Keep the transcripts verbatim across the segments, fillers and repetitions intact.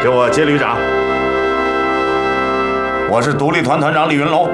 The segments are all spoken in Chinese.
给我接旅长。我是独立团团长李云龙。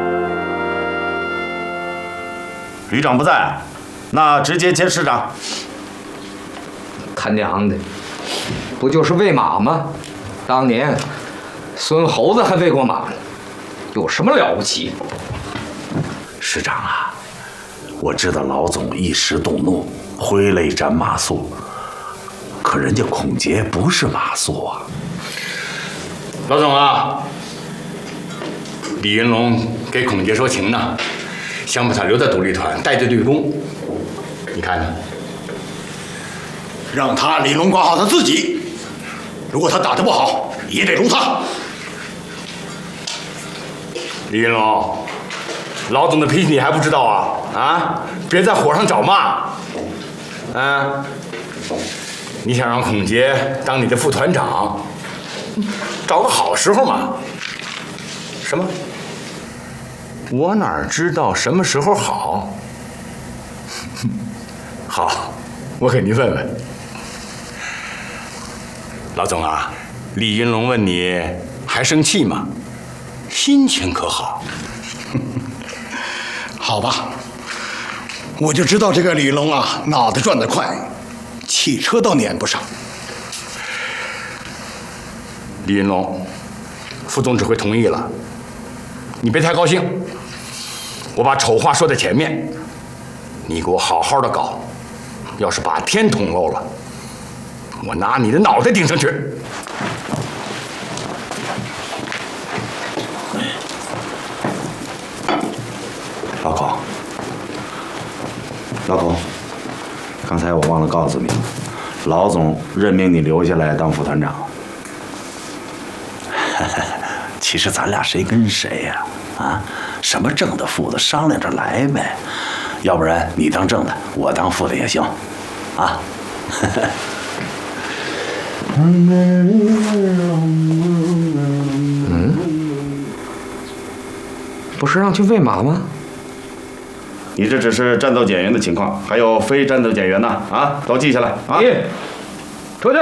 旅长不在，那直接接师长。 他娘的，不就是喂马吗？当年孙猴子还喂过马呢，有什么了不起？ 师长啊，我知道老总一时动怒，挥泪斩马谡，可人家孔杰不是马谡啊。 老总啊，李云龙给孔杰说情呢，想把他留在独立团，带队对攻。你看呢？ 让他李龙管好他自己，如果他打得不好，也得容他。 李云龙，老总的脾气你还不知道啊？啊，别在火上找骂。啊，你想让孔杰当你的副团长，找个好时候嘛。什么？我哪知道什么时候好？好，我给您问问。老总啊，李云龙问你还生气吗？心情可好？ 好吧，我就知道这个李龙啊，脑子转得快，汽车都撵不上。 李云龙，副总指挥同意了，你别太高兴。我把丑话说在前面，你给我好好的搞，要是把天捅漏了，我拿你的脑袋顶上去。 老孔，老孔，刚才我忘了告诉你，老总任命你留下来当副团长。其实咱俩谁跟谁呀？啊，什么正的副的商量着来呗，要不然你当正的，我当副的也行，啊。 嗯，不是让去喂马吗？ 你这只是战斗减员的情况，还有非战斗减员呢，啊，都记下来啊。 你出去。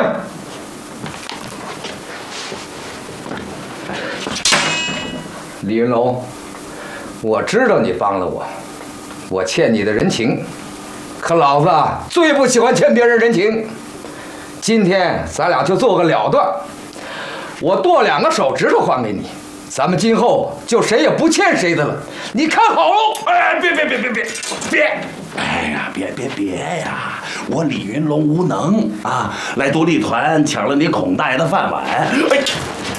李云龙，我知道你帮了我，我欠你的人情，可老子最不喜欢欠别人人情。今天咱俩就做个了断，我剁两个手指头还给你，咱们今后就谁也不欠谁的了。你看好喽！哎，别别别别别别！ 哎呀，别别别呀！我李云龙无能啊，来独立团抢了你孔大爷的饭碗。哎。